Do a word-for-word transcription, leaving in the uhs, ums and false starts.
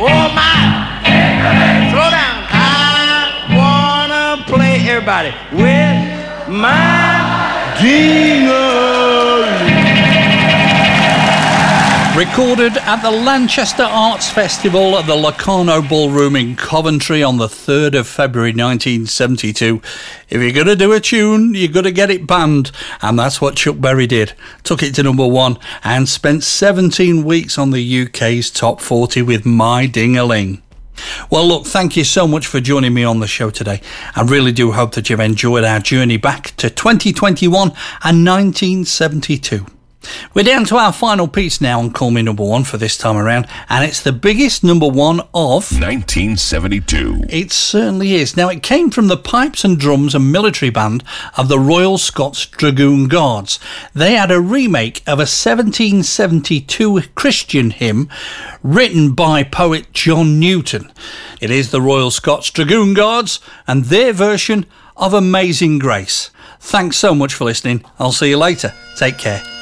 Oh my! Slow down. I wanna play everybody with my ding-a-ling. Recorded at the Lanchester Arts Festival at the Locarno Ballroom in Coventry on the third of February nineteen seventy-two. If you're going to do a tune, you've got to get it banned, and that's what Chuck Berry did. Took it to number one and spent seventeen weeks on the U K's top forty with My Ding-a-Ling. Well, look, thank you so much for joining me on the show today. I really do hope that you've enjoyed our journey back to twenty twenty-one and nineteen seventy-two. We're down to our final piece now on Call Me Number One for this time around, and it's the biggest number one of nineteen seventy-two. It certainly is. Now, it came from the pipes and drums and military band of the Royal Scots Dragoon Guards. They had a remake of a seventeen seventy-two Christian hymn written by poet John Newton. It is the Royal Scots Dragoon Guards and their version of Amazing Grace. Thanks so much for listening. I'll see you later. Take care.